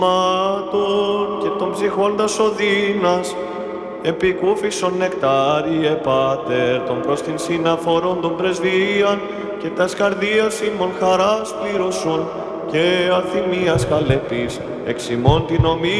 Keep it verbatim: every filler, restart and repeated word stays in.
και των ψυχών τα σωδίνας, επικούφισον νεκτάριε Πάτερ, των προς την συναφορών των πρεσβείαν, και τας καρδίας ημών χαράς πλήρωσον, και αθυμίας χαλεπής, εξ ημών την ομοίη